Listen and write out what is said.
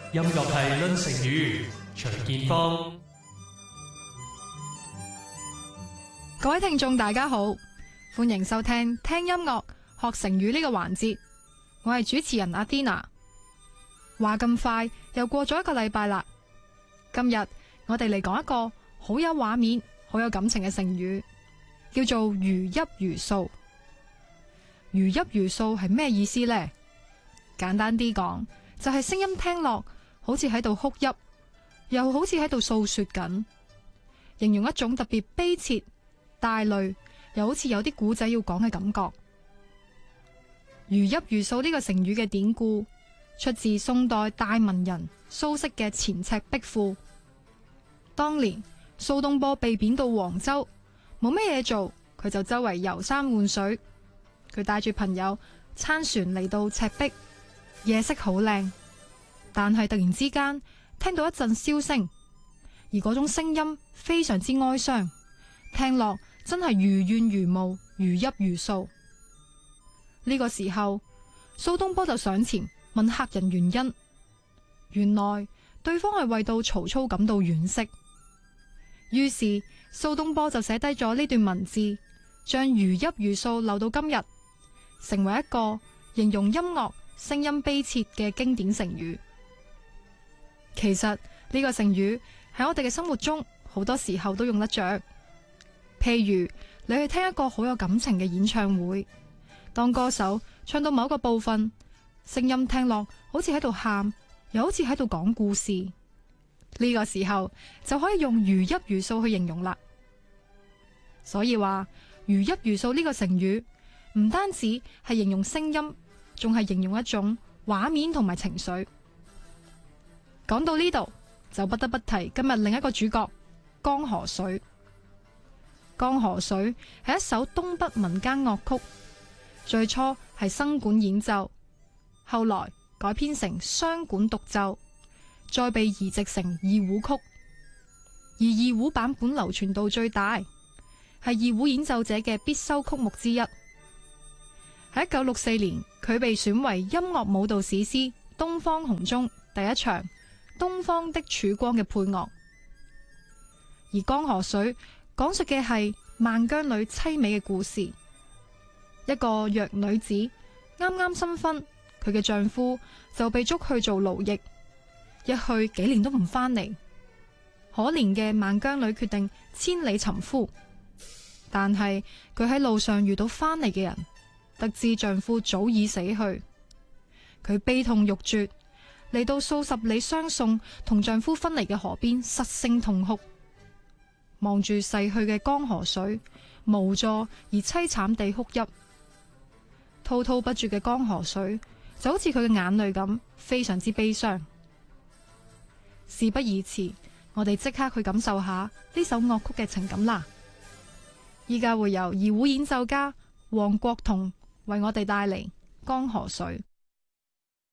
音樂係論成語，徐建芳。 各位聽眾大家好，歡迎收聽聽音樂學成語呢個環節，我係主持人阿 Dina。話咁快又過咗一個禮拜啦，今日我哋嚟講一個好有畫面、好有感情嘅成語，叫做如泣如訴。如泣如訴係咩意思呢？簡單啲講，就係聲音聽落好似喺度哭泣，又好似喺度訴說緊，形容一種特別悲切、帶淚，又好似有啲古仔要講嘅感覺。如泣如訴呢個成語嘅典故，出自宋代大文人蘇軾嘅《前赤壁賦》。當年蘇東坡被貶到黃州，冇咩嘢做，佢就周圍遊山玩水。佢帶住朋友撐船嚟到赤壁，夜色好靚，但係突然之間聽到一陣簫聲，而嗰種聲音非常之哀傷，聽落真係如怨如慕，如泣如訴。呢個時候，蘇東坡就上前問客人原因，原來對方係為到曹操感到惋惜。於是蘇東坡就寫低咗呢段文字，將如泣如訴留到今日，成為一個形容音樂聲音悲切嘅經典成語。其實呢個成語喺我哋嘅生活中好多時候都用得着。譬如你去聽一個好有感情嘅演唱會，當歌手唱到某個部分，聲音聽落好似喺度喊，又好似喺度講故事，呢個時候就可以用如泣如訴去形容啦。所以話如泣如訴呢個成語唔單止係形容聲音，仲係形容一種畫面同埋情緒。講到呢度，就不得不提今日另一個主角《江河水》。《江河水》係一首東北民間樂曲，最初係笙管演奏，後來改編成雙管獨奏，再被移植成二胡曲，而二胡版本流傳度最大，係二胡演奏者嘅必修曲目之一。喺1964年，佢被選為音樂舞蹈史詩《東方紅》中第一場《東方的曙光》嘅配樂。而《江河水》講述嘅係萬江女淒美嘅故事。一個弱女子啱啱新婚，佢嘅丈夫就被捉去做奴役，一去幾年都唔返嚟。可憐嘅萬江女決定千里尋夫，但係佢喺路上遇到返嚟嘅人，得知丈夫早已死去，佢悲痛欲絕，嚟到數十里相送同丈夫分離嘅河邊失聲痛哭，望住逝去嘅江河水，無助而淒慘地哭泣。滔滔不絕嘅江河水就好似佢嘅眼淚咁，非常之悲傷。事不宜遲，我哋即刻去感受下呢首樂曲嘅情感啦。依家會由二胡演奏家黃國同為我哋帶嚟《江河水》。